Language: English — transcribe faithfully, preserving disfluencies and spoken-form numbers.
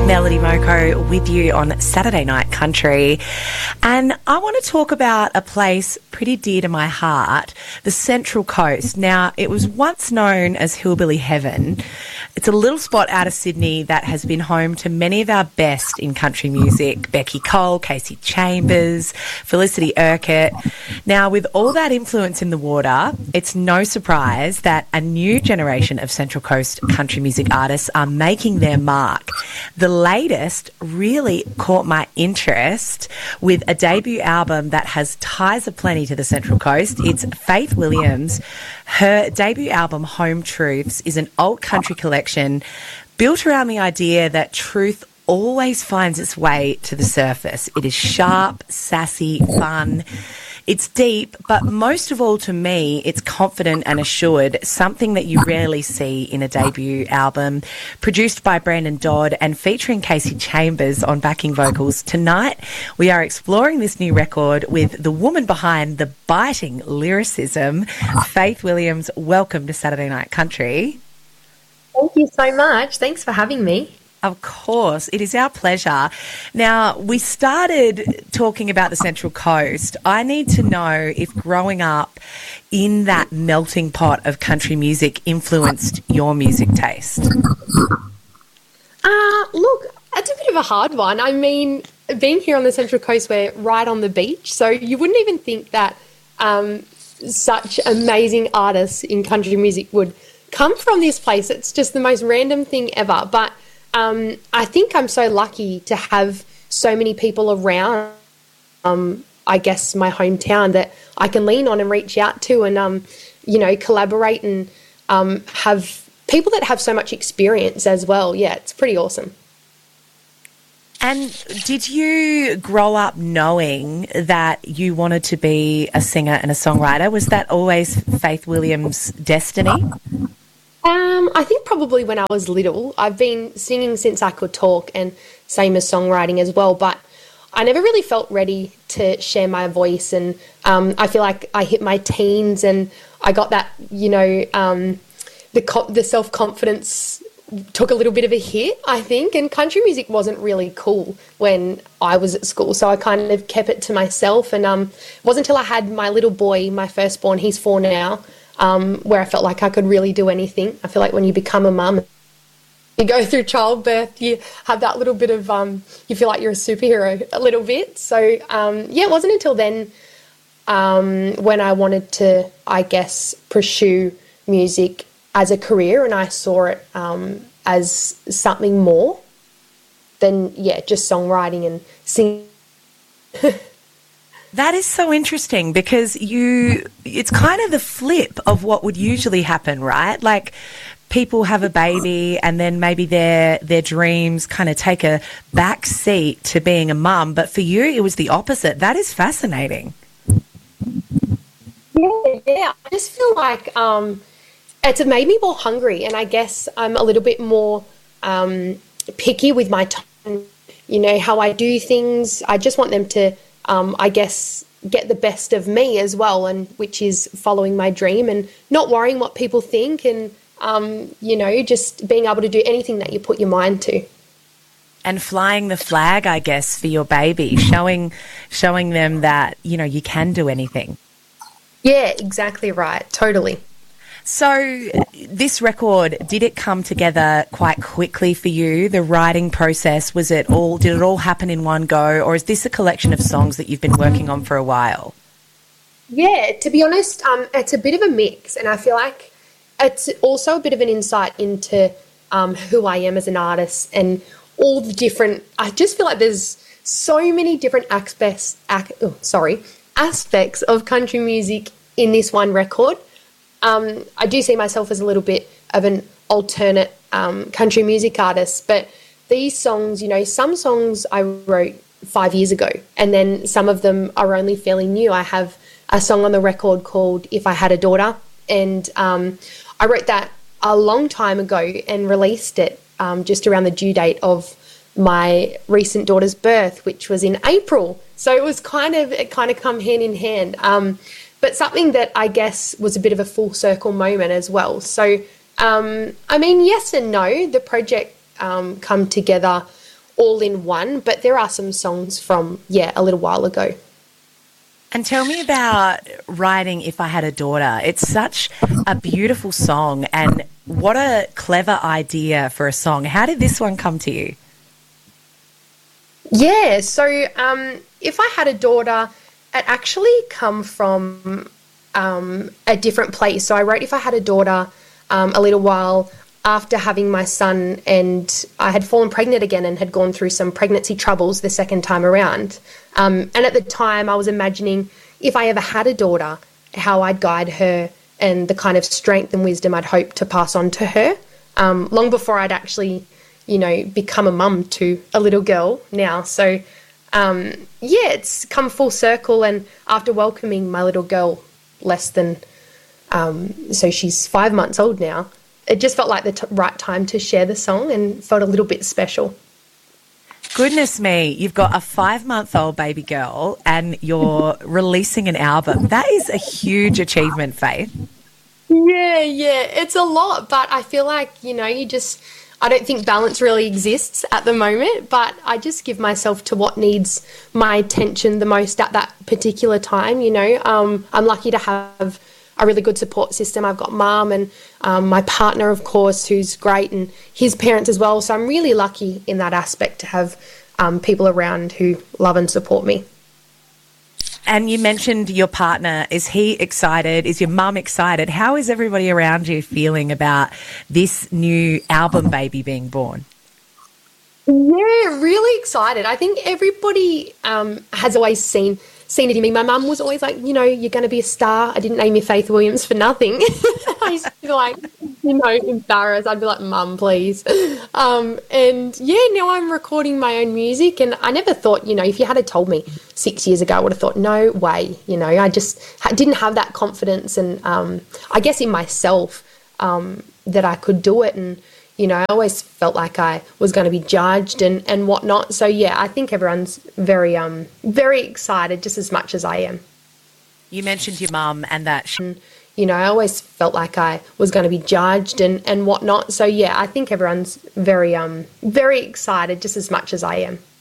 Melody Moko with you on Saturday Night Country. And I want to talk about a place pretty dear to my heart, the Central Coast. Now, it was once known as Hillbilly Heaven. It's a little spot out of Sydney that has been home to many of our best in country music: Becky Cole, Kasey Chambers, Felicity Urquhart. Now, with all that influence in the water, it's no surprise that a new generation of Central Coast country music artists are making their mark. The latest really caught my interest with a debut album that has ties aplenty to the Central Coast. It's Faith Williams. Her debut album, Home Truths, is an alt country collection built around the idea that truth always finds its way to the surface. It is sharp, sassy, fun. It's deep, but most of all to me, it's confident and assured, something that you rarely see in a debut album. Produced by Brandon Dodd and featuring Kasey Chambers on backing vocals. Tonight, we are exploring this new record with the woman behind the biting lyricism, Faith Williams. Welcome to Saturday Night Country. Thank you so much. Thanks for having me. Of course, it is our pleasure. Now, we started talking about the Central Coast. I need to know if growing up in that melting pot of country music influenced your music taste. Uh, look, that's a bit of a hard one. I mean, being here on the Central Coast, we're right on the beach, so you wouldn't even think that um, such amazing artists in country music would come from this place. It's just the most random thing ever, but Um, I think I'm so lucky to have so many people around, um, I guess, my hometown that I can lean on and reach out to and, um, you know, collaborate and um, have people that have so much experience as well. Yeah, it's pretty awesome. And did you grow up knowing that you wanted to be a singer and a songwriter? Was that always Faith Williams' destiny? Um, I think probably when I was little. I've been singing since I could talk, and same as songwriting as well, but I never really felt ready to share my voice, and um, I feel like I hit my teens and I got that, you know, um, the co- the self-confidence took a little bit of a hit, I think, and country music wasn't really cool when I was at school, so I kind of kept it to myself, and um, it wasn't until I had my little boy, my firstborn, he's four now, Um, where I felt like I could really do anything. I feel like when you become a mum, you go through childbirth, you have that little bit of, um, you feel like you're a superhero a little bit. So, um, yeah, it wasn't until then um, when I wanted to, I guess, pursue music as a career, and I saw it um, as something more than, yeah, just songwriting and singing. That is so interesting because you, it's kind of the flip of what would usually happen, right? Like people have a baby and then maybe their their dreams kind of take a back seat to being a mum. But for you, it was the opposite. That is fascinating. Yeah, yeah. I just feel like um, it's made me more hungry, and I guess I'm a little bit more um, picky with my time. You know, how I do things. I just want them to Um, I guess, get the best of me as well, and which is following my dream and not worrying what people think, and, um, you know, just being able to do anything that you put your mind to. And flying the flag, I guess, for your baby, showing showing them that, you know, you can do anything. Yeah, exactly right. Totally. So this record, did it come together quite quickly for you? The writing process, was it all, did it all happen in one go, or is this a collection of songs that you've been working on for a while? Yeah, to be honest, um, it's a bit of a mix, and I feel like it's also a bit of an insight into um, who I am as an artist and all the different, I just feel like there's so many different aspects, ac- oh, sorry, aspects of country music in this one record. Um, I do see myself as a little bit of an alternate um, country music artist, but these songs, you know, some songs I wrote five years ago, and then some of them are only fairly new. I have a song on the record called If I Had a Daughter, and um, I wrote that a long time ago and released it um, just around the due date of my recent daughter's birth, which was in April. So it was kind of, it kind of come hand in hand. Um, but something that I guess was a bit of a full circle moment as well. So, um, I mean, yes and no. The project um, come together all in one, but there are some songs from, yeah, a little while ago. And tell me about writing If I Had a Daughter. It's such a beautiful song, and what a clever idea for a song. How did this one come to you? Yeah, so um, If I Had a Daughter, it actually come from um, a different place. So I wrote If I Had a Daughter um, a little while after having my son, and I had fallen pregnant again and had gone through some pregnancy troubles the second time around. Um, and at the time I was imagining if I ever had a daughter, how I'd guide her and the kind of strength and wisdom I'd hope to pass on to her, um, long before I'd actually, you know, become a mum to a little girl now. So, um, yeah, it's come full circle, and after welcoming my little girl less than, um, so she's five months old now, it just felt like the t- right time to share the song and felt a little bit special. Goodness me, you've got a five-month-old baby girl and you're releasing an album. That is a huge achievement, Faith. Yeah, yeah, it's a lot, but I feel like, you know, you just, I don't think balance really exists at the moment, but I just give myself to what needs my attention the most at that particular time, you know. Um, I'm lucky to have a really good support system. I've got mum and um, my partner, of course, who's great, and his parents as well. So I'm really lucky in that aspect to have um, people around who love and support me. And you mentioned your partner. Is he excited? Is your mum excited? How is everybody around you feeling about this new album baby being born? Yeah, really excited. I think everybody um, has always seen seen it in me. My mum was always like, you know, you're going to be a star. I didn't name you Faith Williams for nothing. I used to be like, you know, embarrassed. I'd be like, Mum, please. Um, and yeah, now I'm recording my own music, and I never thought, you know, if you had told me six years ago, I would have thought, no way. You know, I just didn't have that confidence, and um, I guess in myself um, that I could do it. And you know, I always felt like I was going to be judged and, and whatnot. So, yeah, I think everyone's very, um, very excited just as much as I am. You mentioned your mum and that. She- you know, I always felt like I was going to be judged and, and whatnot. So, yeah, I think everyone's very, um, very excited just as much as I am.